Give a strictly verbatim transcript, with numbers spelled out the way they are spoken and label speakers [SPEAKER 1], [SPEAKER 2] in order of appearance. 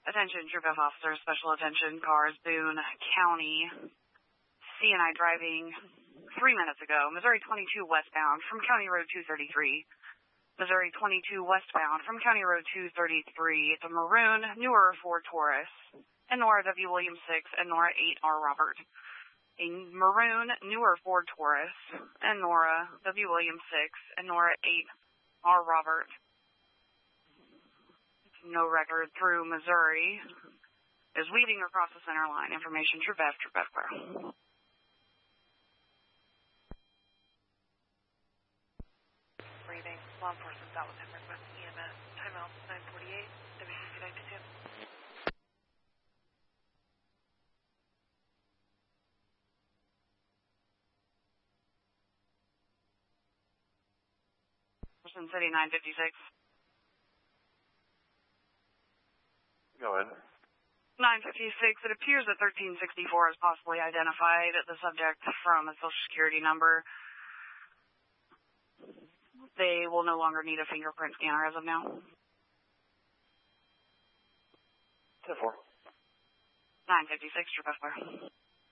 [SPEAKER 1] Attention, Troop F officers, special attention, cars, Boone County, C and I driving three minutes ago, Missouri twenty-two westbound from County Road two thirty-three. Missouri twenty-two westbound from County Road two thirty-three. It's a maroon, newer Ford Taurus, and Nora W. Williams six, and Nora eight R. Robert. A maroon, newer Ford Taurus, and Nora W. Williams six, and Nora eight R. Robert. No record through Missouri. Is weaving across the center line. Information, Troop F, Troop F, clear.
[SPEAKER 2] Breathing. Law enforcement, that was him requesting E M S. Timeout nine forty-eight, W C C ninety-two.
[SPEAKER 1] Jefferson City nine fifty-six.
[SPEAKER 3] Go ahead.
[SPEAKER 1] nine fifty-six. It appears that thirteen sixty-four has possibly identified the subject from a Social Security number. They will no longer need a fingerprint scanner as of now.
[SPEAKER 3] ten four.
[SPEAKER 1] nine fifty-six, Troop F.